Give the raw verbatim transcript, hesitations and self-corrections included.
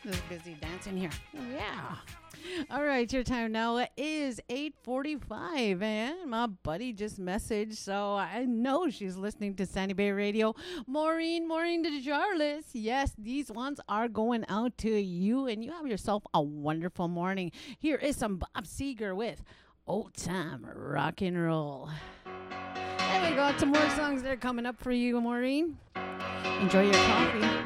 Just busy dancing here. Yeah. All right, your time now is eight forty-five, and my buddy just messaged, so I know she's listening to Sandy Bay Radio. Maureen, Maureen DeJarlis. Yes, these ones are going out to you, and you have yourself a wonderful morning. Here is some Bob Seger with Old Time Rock and Roll. And we got some more songs that are coming up for you, Maureen. Enjoy your coffee.